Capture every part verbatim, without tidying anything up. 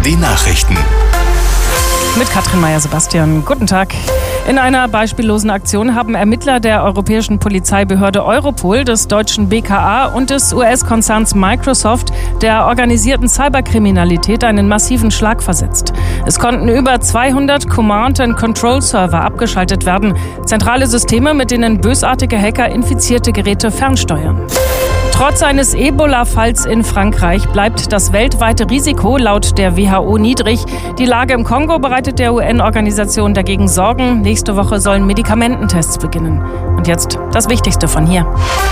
die Nachrichten. Mit Katrin Meyer-Sebastian. Guten Tag. In einer beispiellosen Aktion haben Ermittler der europäischen Polizeibehörde Europol, des deutschen B K A und des U S-Konzerns Microsoft der organisierten Cyberkriminalität einen massiven Schlag versetzt. Es konnten über zweihundert Command-and-Control-Server abgeschaltet werden. Zentrale Systeme, mit denen bösartige Hacker infizierte Geräte fernsteuern. Trotz eines Ebola-Falls in Frankreich bleibt das weltweite Risiko laut der W H O niedrig. Die Lage im Kongo bereitet der U N-Organisation dagegen Sorgen. Nächste Woche sollen Medikamententests beginnen. Und jetzt das Wichtigste von hier.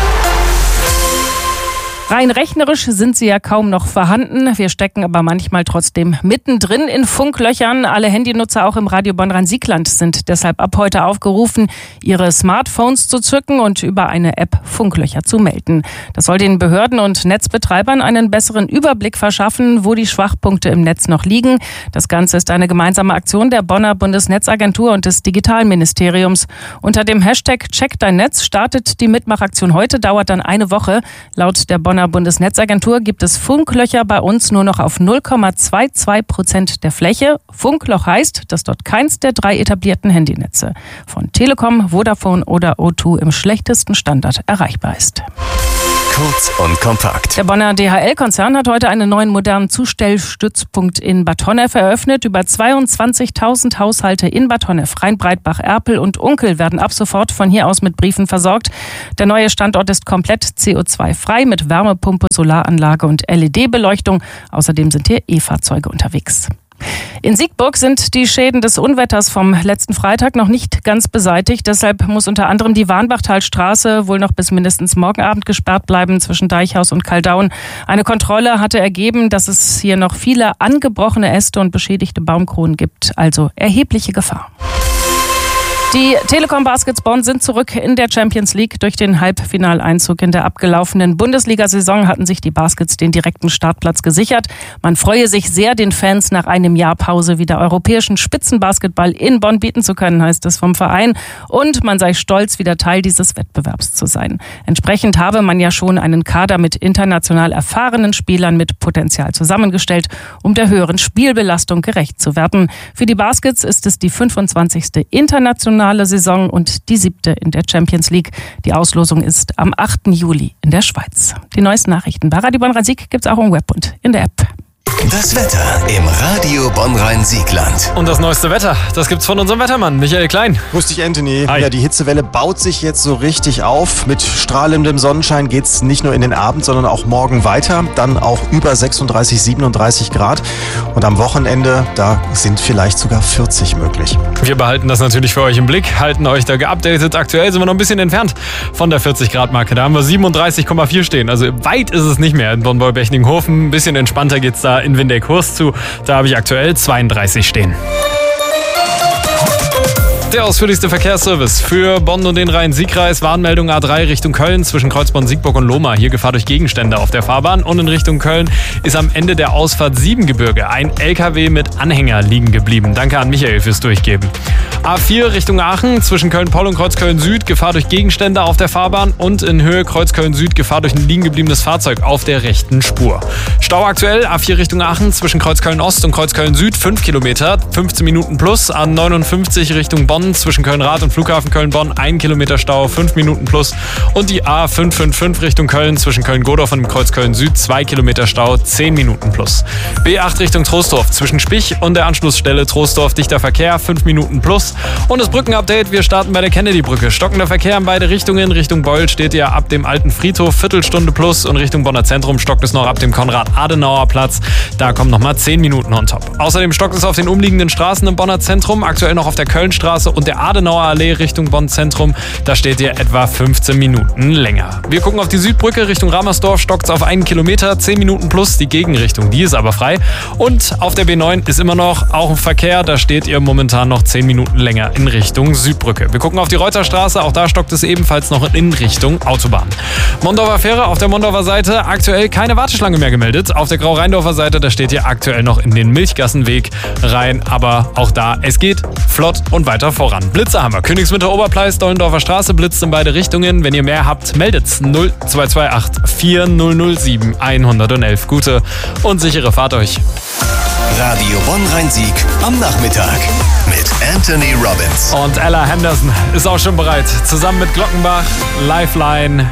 Rein rechnerisch sind sie ja kaum noch vorhanden. Wir stecken aber manchmal trotzdem mittendrin in Funklöchern. Alle Handynutzer auch im Radio Bonn-Rhein-Sieg-Land sind deshalb ab heute aufgerufen, ihre Smartphones zu zücken und über eine App Funklöcher zu melden. Das soll den Behörden und Netzbetreibern einen besseren Überblick verschaffen, wo die Schwachpunkte im Netz noch liegen. Das Ganze ist eine gemeinsame Aktion der Bonner Bundesnetzagentur und des Digitalministeriums. Unter dem Hashtag Check dein Netz startet die Mitmachaktion heute, dauert dann eine Woche. Laut der Bonner Bundesnetzagentur gibt es Funklöcher bei uns nur noch auf null Komma zweiundzwanzig Prozent der Fläche. Funkloch heißt, dass dort keins der drei etablierten Handynetze von Telekom, Vodafone oder O zwei im schlechtesten Standard erreichbar ist. Kurz und kompakt. Der Bonner D H L-Konzern hat heute einen neuen modernen Zustellstützpunkt in Bad Honnef eröffnet. Über zweiundzwanzigtausend Haushalte in Bad Honnef, Rheinbreitbach, Erpel und Unkel werden ab sofort von hier aus mit Briefen versorgt. Der neue Standort ist komplett C O zwei frei mit Wärmepumpe, Solaranlage und L E D-Beleuchtung. Außerdem sind hier E-Fahrzeuge unterwegs. In Siegburg sind die Schäden des Unwetters vom letzten Freitag noch nicht ganz beseitigt. Deshalb muss unter anderem die Warnbachtalstraße wohl noch bis mindestens morgen Abend gesperrt bleiben zwischen Deichhaus und Kaldaun. Eine Kontrolle hatte ergeben, dass es hier noch viele angebrochene Äste und beschädigte Baumkronen gibt. Also erhebliche Gefahr. Die Telekom Baskets Bonn sind zurück in der Champions League. Durch den Halbfinaleinzug in der abgelaufenen Bundesliga-Saison hatten sich die Baskets den direkten Startplatz gesichert. Man freue sich sehr, den Fans nach einem Jahr Pause wieder europäischen Spitzenbasketball in Bonn bieten zu können, heißt es vom Verein. Und man sei stolz, wieder Teil dieses Wettbewerbs zu sein. Entsprechend habe man ja schon einen Kader mit international erfahrenen Spielern mit Potenzial zusammengestellt, um der höheren Spielbelastung gerecht zu werden. Für die Baskets ist es die fünfundzwanzigste internationale Saison und die siebte in der Champions League. Die Auslosung ist am achten Juli in der Schweiz. Die neuesten Nachrichten bei Radio Bonn-Rhein-Sieg gibt es auch im Web und in der App. Das Wetter im Radio Bonn-Rhein-Sieg-Land. Und das neueste Wetter, das gibt's von unserem Wettermann, Michael Klein. Grüß dich, Anthony. Hi. Ja, die Hitzewelle baut sich jetzt so richtig auf. Mit strahlendem Sonnenschein geht's nicht nur in den Abend, sondern auch morgen weiter. Dann auch über sechsunddreißig, siebenunddreißig Grad. Und am Wochenende, da sind vielleicht sogar vierzig möglich. Wir behalten das natürlich für euch im Blick, halten euch da geupdatet. Aktuell sind wir noch ein bisschen entfernt von der vierzig Grad Marke. Da haben wir siebenunddreißig Komma vier stehen. Also weit ist es nicht mehr in Bonn-Bechningen-Hofen. Ein bisschen entspannter geht's da in Windeck-Hurst zu. Da habe ich aktuell zweiunddreißig stehen. Der ausführlichste Verkehrsservice für Bonn und den Rhein-Sieg-Kreis. Warnmeldung A drei Richtung Köln zwischen Kreuzborn, Siegburg und Lohmar. Hier Gefahr durch Gegenstände auf der Fahrbahn. Und in Richtung Köln ist am Ende der Ausfahrt Siebengebirge ein L K W mit Anhänger liegen geblieben. Danke an Michael fürs Durchgeben. A vier Richtung Aachen zwischen Köln-Poll und Kreuzköln-Süd. Gefahr durch Gegenstände auf der Fahrbahn. Und in Höhe Kreuzköln-Süd Gefahr durch ein liegen gebliebenes Fahrzeug auf der rechten Spur. Stau aktuell A vier Richtung Aachen zwischen Kreuzköln-Ost und Kreuzköln-Süd. fünf Kilometer, fünfzehn Minuten plus. A neunundfünfzig Richtung Bonn zwischen Köln-Rad und Flughafen Köln-Bonn, ein Kilometer Stau, fünf Minuten plus. Und die A fünf fünf fünf Richtung Köln zwischen Köln-Godorf und Kreuz Köln-Süd, zwei Kilometer Stau, zehn Minuten plus. B acht Richtung Troisdorf zwischen Spich und der Anschlussstelle Troisdorf, dichter Verkehr, fünf Minuten plus. Und das Brückenupdate, wir starten bei der Kennedy-Brücke. Stockender Verkehr in beide Richtungen. Richtung Beul steht ihr ab dem alten Friedhof, Viertelstunde plus. Und Richtung Bonner Zentrum stockt es noch ab dem Konrad-Adenauer-Platz. Da kommen nochmal zehn Minuten on top. Außerdem stockt es auf den umliegenden Straßen im Bonner Zentrum, aktuell noch auf der Kölnstraße und der Adenauer Allee Richtung Bonn-Zentrum. Da steht ihr etwa fünfzehn Minuten länger. Wir gucken auf die Südbrücke Richtung Ramersdorf, stockt es auf einen Kilometer, zehn Minuten plus. Die Gegenrichtung, die ist aber frei. Und auf der B neun ist immer noch auch ein Verkehr. Da steht ihr momentan noch zehn Minuten länger in Richtung Südbrücke. Wir gucken auf die Reuterstraße. Auch da stockt es ebenfalls noch in Richtung Autobahn. Mondorfer Fähre auf der Mondorfer Seite aktuell keine Warteschlange mehr gemeldet. Auf der Grau-Rheindorfer Seite, da steht ihr aktuell noch in den Milchgassenweg rein. Aber auch da, es geht flott und weiter voran. Blitze haben wir. Königswinter Oberpleis, Dollendorfer Straße, blitzt in beide Richtungen. Wenn ihr mehr habt, meldet's null zwei zwei acht vier null null sieben eins eins eins. Gute und sichere Fahrt euch. Radio Bonn-Rhein-Sieg am Nachmittag mit Anthony Robbins. Und Ella Henderson ist auch schon bereit. Zusammen mit Glockenbach, Lifeline.